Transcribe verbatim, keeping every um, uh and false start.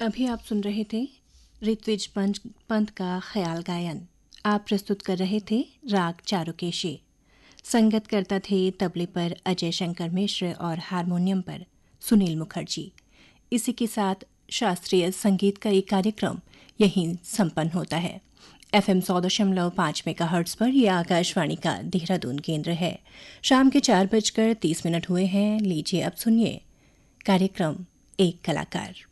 अभी आप सुन रहे थे ऋत्विज पंच पंत का ख्याल गायन। आप प्रस्तुत कर रहे थे राग चारुकेशी। संगत करता थे तबले पर अजय शंकर मिश्र और हारमोनियम पर सुनील मुखर्जी। इसी के साथ शास्त्रीय संगीत का एक कार्यक्रम यहीं संपन्न होता है। एफ एम सौ दशमलव पाँच मेगा हर्ट्स पर यह आकाशवाणी का देहरादून केंद्र है। शाम के चार बजकर तीस मिनट हुए हैं। लीजिए अब सुनिए कार्यक्रम एक कलाकार।